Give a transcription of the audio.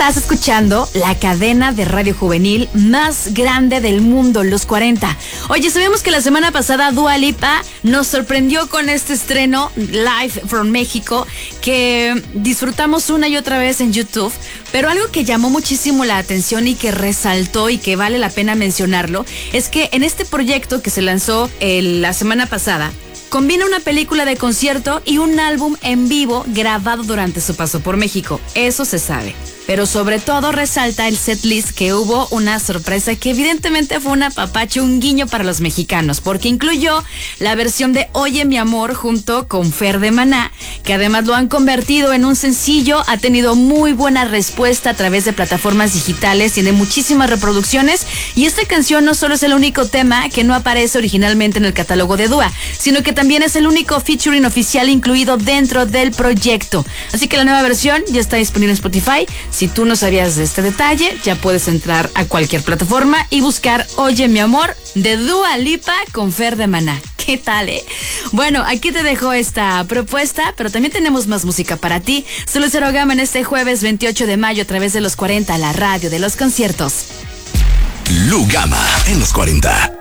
Estás escuchando la cadena de radio juvenil más grande del mundo, Los 40. Oye, sabemos que la semana pasada Dua Lipa nos sorprendió con este estreno Live from México que disfrutamos una y otra vez en YouTube, pero algo que llamó muchísimo la atención y que resaltó y que vale la pena mencionarlo es que en este proyecto que se lanzó la semana pasada, combina una película de concierto y un álbum en vivo grabado durante su paso por México. Eso se sabe. Pero sobre todo resalta el setlist, que hubo una sorpresa que evidentemente fue un apapacho, un guiño para los mexicanos, porque incluyó la versión de Oye mi amor junto con Fer de Maná, que además lo han convertido en un sencillo, ha tenido muy buena respuesta a través de plataformas digitales, tiene muchísimas reproducciones y esta canción no solo es el único tema que no aparece originalmente en el catálogo de Dua, sino que también es el único featuring oficial incluido dentro del proyecto. Así que la nueva versión ya está disponible en Spotify. Si tú no sabías de este detalle, ya puedes entrar a cualquier plataforma y buscar Oye mi amor de Dua Lipa con Fer de Maná. ¿Qué tal, Bueno, aquí te dejo esta propuesta, pero también tenemos más música para ti. Solo Cero Gama en este jueves 28 de mayo a través de Los 40, la radio de los conciertos. Lu Gama en Los 40.